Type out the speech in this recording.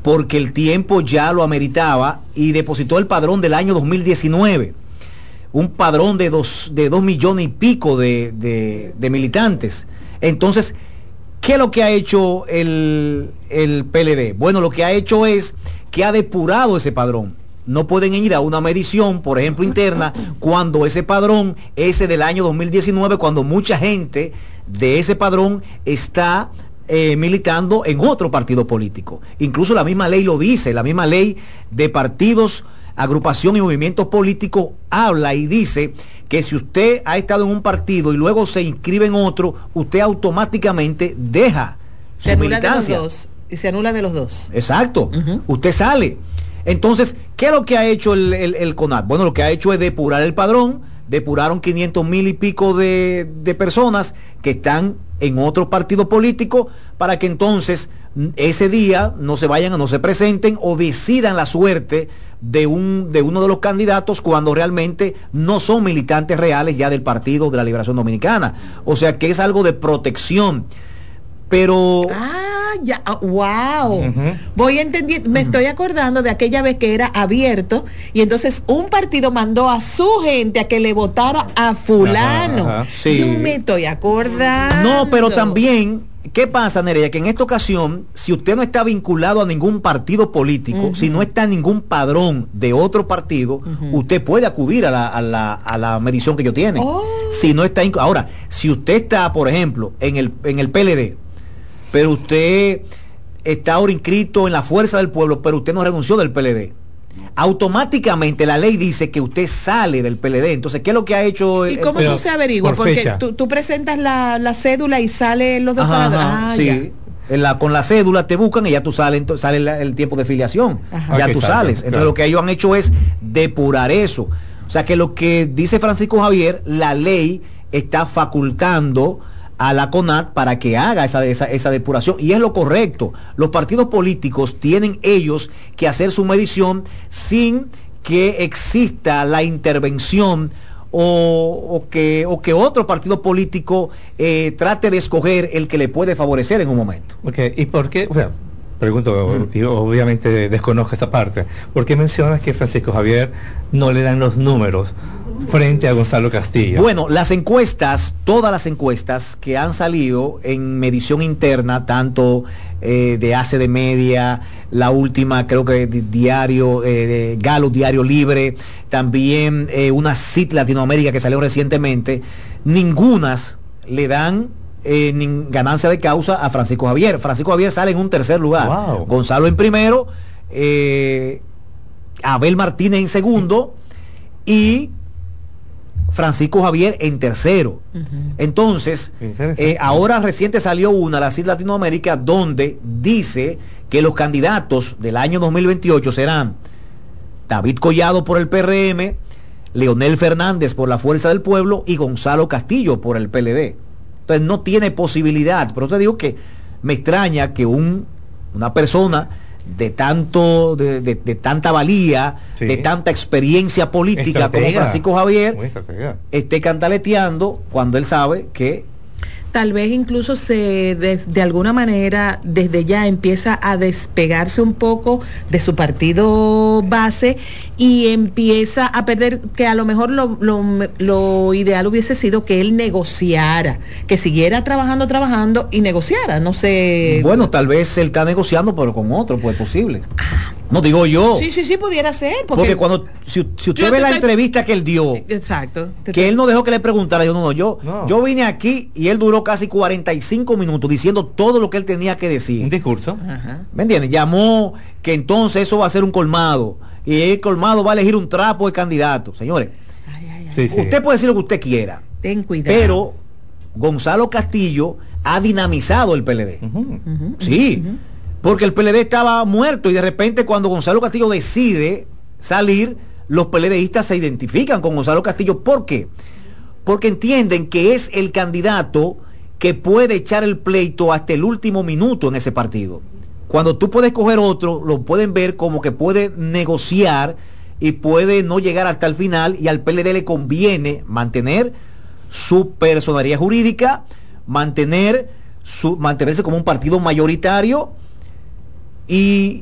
porque el tiempo ya lo ameritaba y depositó el padrón del año 2019. Un padrón de 2 millones y pico de militantes. Entonces, ¿qué es lo que ha hecho el PLD? Bueno, lo que ha hecho es que ha depurado ese padrón. No pueden ir a una medición, por ejemplo, interna, cuando ese padrón, ese del año 2019, cuando mucha gente de ese padrón está militando en otro partido político. Incluso la misma ley lo dice, la misma ley de partidos, agrupación y movimientos políticos habla y dice que si usted ha estado en un partido y luego se inscribe en otro, usted automáticamente deja su militancia. De los dos, y se anula de los dos. Exacto. Usted sale. Entonces, ¿qué es lo que ha hecho el CONAT? Bueno, lo que ha hecho es depurar el padrón. Depuraron 500,000 y pico de personas que están en otro partido político para que entonces ese día no se presenten o decidan la suerte de uno de los candidatos cuando realmente no son militantes reales ya del Partido de la Liberación Dominicana. O sea que es algo de protección. Pero ya, wow. Voy entendiendo, me estoy acordando de aquella vez que era abierto y entonces un partido mandó a su gente a que le votara a fulano. Sí. Yo me estoy acordando. No, pero también, ¿qué pasa, Nereida? Que en esta ocasión, si usted no está vinculado a ningún partido político, si no está en ningún padrón de otro partido, usted puede acudir a la medición que ellos tienen. Si no está ahora, si usted está, por ejemplo, en el PLD, pero usted está ahora inscrito en la Fuerza del Pueblo, pero usted no renunció del PLD, automáticamente la ley dice que usted sale del PLD. Entonces, ¿qué es lo que ha hecho? ¿Y cómo eso se averigua? Porque tú presentas la cédula y salen los dos paradores. Sí. Con la cédula te buscan y ya tú sale el tiempo de filiación. Ya tú sales. Entonces, lo que ellos han hecho es depurar eso. O sea, que lo que dice Francisco Javier, la ley está facultando a la CONAT para que haga esa depuración, y es lo correcto. Los partidos políticos tienen ellos que hacer su medición sin que exista la intervención o que otro partido político trate de escoger el que le puede favorecer en un momento. ¿Y por qué? Pregunto, y obviamente desconozco esa parte. ¿Por qué mencionas que Francisco Javier no le dan los números frente a Gonzalo Castillo? Bueno, las encuestas, todas las encuestas que han salido en medición interna, tanto de ACD Media, la última creo que diario, de Galo, Diario Libre, también una CIT Latinoamérica que salió recientemente, ningunas le dan ganancia de causa a Francisco Javier. Francisco Javier sale en un tercer lugar. Wow. Gonzalo en primero, Abel Martínez en segundo y Francisco Javier en tercero. Entonces, ahora reciente salió la CID Latinoamérica, donde dice que los candidatos del año 2028 serán David Collado por el PRM, Leonel Fernández por la Fuerza del Pueblo y Gonzalo Castillo por el PLD. Entonces no tiene posibilidad, pero te digo que me extraña que una persona de tanta valía, de tanta experiencia política como Francisco Javier esté cantaleteando cuando él sabe que tal vez incluso de alguna manera desde ya empieza a despegarse un poco de su partido base y empieza a perder, que a lo mejor lo ideal hubiese sido que él negociara, que siguiera trabajando y negociara, no sé. Bueno, tal vez él está negociando pero con otro, pues posible. No digo yo. Sí, pudiera ser. Porque cuando, si usted ve la entrevista que él dio, exacto, que él no dejó que le preguntara, yo vine aquí y él duró casi 45 minutos diciendo todo lo que él tenía que decir. Un discurso. ¿Me entiendes? Llamó que entonces eso va a ser un colmado y el colmado va a elegir un trapo de candidato. Señores, usted puede decir lo que usted quiera. Ten cuidado. Pero Gonzalo Castillo ha dinamizado el PLD. Porque el PLD estaba muerto y de repente cuando Gonzalo Castillo decide salir, los PLDistas se identifican con Gonzalo Castillo. ¿Por qué? Porque entienden que es el candidato que puede echar el pleito hasta el último minuto en ese partido. Cuando tú puedes coger otro, lo pueden ver como que puede negociar y puede no llegar hasta el final, y al PLD le conviene mantener su personería jurídica, mantenerse como un partido mayoritario y